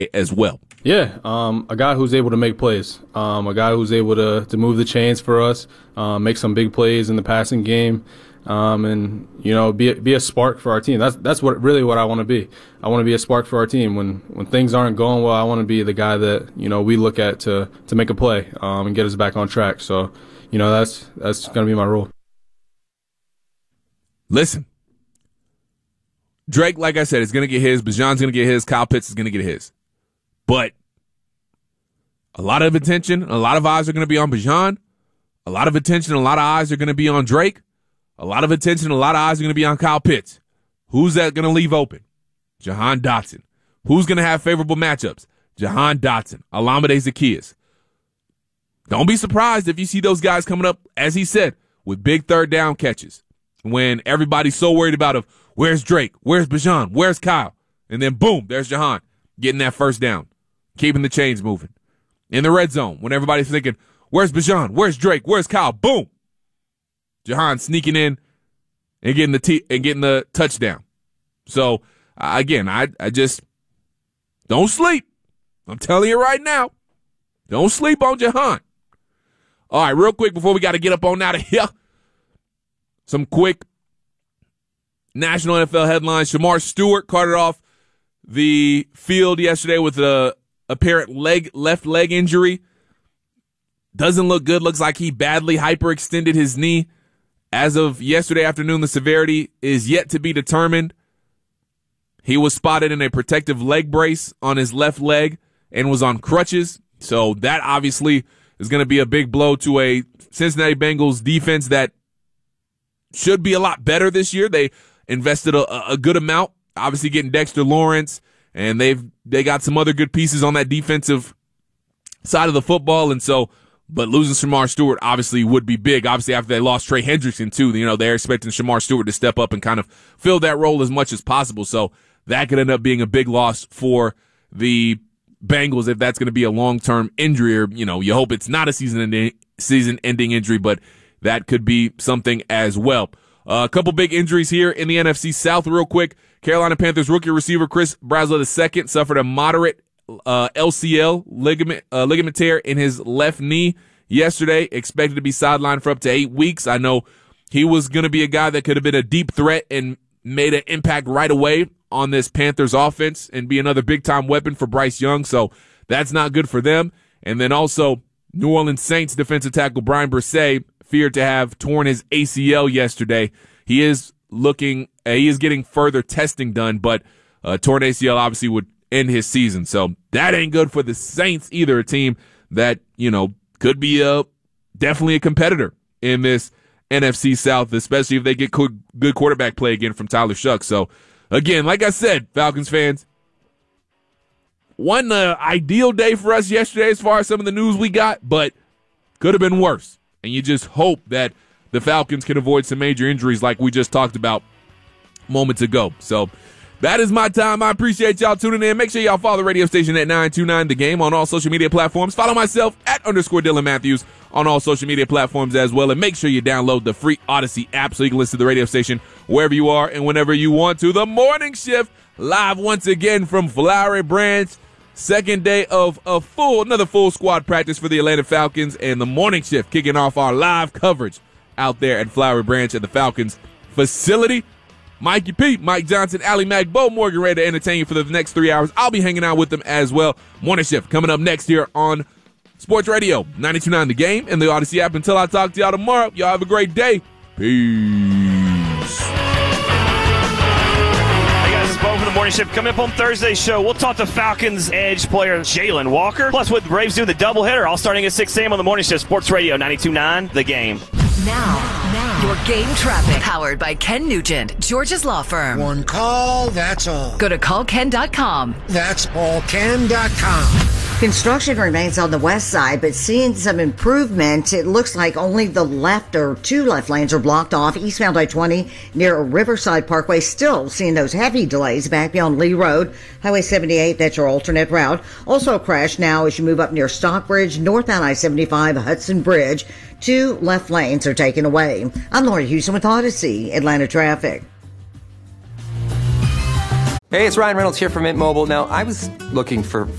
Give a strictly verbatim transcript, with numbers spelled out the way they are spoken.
as well. Yeah, um, a guy who's able to make plays, um, a guy who's able to, to move the chains for us, uh, make some big plays in the passing game, um, and you know, be be a spark for our team. That's that's what really what I want to be. I want to be a spark for our team. When when things aren't going well, I want to be the guy that you know we look at to to make a play um, and get us back on track. So, you know, that's that's going to be my role. Listen, Drake, like I said, is going to get his. Bijan's going to get his. Kyle Pitts is going to get his. But a lot of attention, a lot of eyes are going to be on Bijan. A lot of attention, a lot of eyes are going to be on Drake. A lot of attention, a lot of eyes are going to be on Kyle Pitts. Who's that going to leave open? Jahan Dotson. Who's going to have favorable matchups? Jahan Dotson, Olamide Zaccheaus. Don't be surprised if you see those guys coming up, as he said, with big third down catches. When everybody's so worried about of where's Drake, where's Bijan, where's Kyle? And then boom, there's Jahan getting that first down, keeping the chains moving. In the red zone, when everybody's thinking, where's Bijan, where's Drake, where's Kyle? Boom. Jahan sneaking in and getting the t- and getting the touchdown. So, uh, again, I, I just don't sleep. I'm telling you right now, don't sleep on Jahan. All right, real quick before we got to get up on out of here, some quick national N F L headlines. Shamar Stewart carted off the field yesterday with a apparent leg left leg injury. Doesn't look good. Looks like he badly hyperextended his knee. As of yesterday afternoon, the severity is yet to be determined. He was spotted in a protective leg brace on his left leg and was on crutches. So that obviously is going to be a big blow to a Cincinnati Bengals defense that should be a lot better this year. They invested a, a good amount, obviously getting Dexter Lawrence, and they've they got some other good pieces on that defensive side of the football. And so, but losing Shamar Stewart obviously would be big. Obviously, after they lost Trey Hendrickson too, you know, they're expecting Shamar Stewart to step up and kind of fill that role as much as possible. So that could end up being a big loss for the Bengals if that's going to be a long-term injury, or, you know, you hope it's not a season-ending season-ending injury, but that could be something as well. Uh, a couple big injuries here in the N F C South real quick. Carolina Panthers rookie receiver Chris Bradshaw the second suffered a moderate uh, L C L ligament uh, ligament tear in his left knee yesterday, expected to be sidelined for up to eight weeks. I know he was going to be a guy that could have been a deep threat and made an impact right away on this Panthers offense and be another big-time weapon for Bryce Young, so that's not good for them. And then also, New Orleans Saints defensive tackle Brian Bresee feared to have torn his A C L yesterday. He is looking, uh, he is getting further testing done, but uh, torn A C L obviously would end his season. So that ain't good for the Saints either, a team that, you know, could be a, definitely a competitor in this N F C South, especially if they get good, good quarterback play again from Tyler Shuck. So, again, like I said, Falcons fans, one uh, ideal day for us yesterday as far as some of the news we got, but could have been worse. And you just hope that the Falcons can avoid some major injuries like we just talked about moments ago. So that is my time. I appreciate y'all tuning in. Make sure y'all follow the radio station at nine two nine The Game on all social media platforms. Follow myself at underscore Dylan Matthews on all social media platforms as well. And make sure you download the free Odyssey app so you can listen to the radio station wherever you are and whenever you want to. The Morning Shift live once again from Flowery Branch. Second day of a full, another full squad practice for the Atlanta Falcons, and the Morning Shift kicking off our live coverage out there at Flowery Branch at the Falcons facility. Mikey P, Mike Johnson, Allie Mack, Bo Morgan ready to entertain you for the next three hours. I'll be hanging out with them as well. Morning Shift coming up next here on Sports Radio ninety-two point nine The Game and the Odyssey app. Until I talk to y'all tomorrow, y'all have a great day. Peace. For the Morning Shift. Coming up on Thursday's show, we'll talk to Falcons edge player Jalen Walker. Plus, what the Braves do the doubleheader, all starting at six a.m. on the Morning Shift. Sports Radio ninety-two point nine The Game. Now, now, your game traffic. Powered by Ken Nugent, Georgia's law firm. One call, that's all. Go to call ken dot com. That's all ken dot com. Construction remains on the west side, but seeing some improvement. It looks like only the left or two left lanes are blocked off eastbound I twenty near Riverside Parkway. Still seeing those heavy delays back beyond Lee Road. Highway seventy-eight, that's your alternate route. Also a crash now as you move up near Stockbridge, northbound I seventy-five, Hudson Bridge. Two left lanes are taken away. I'm Lori Houston with Odyssey, Atlanta Traffic. Hey, it's Ryan Reynolds here from Mint Mobile. Now, I was looking for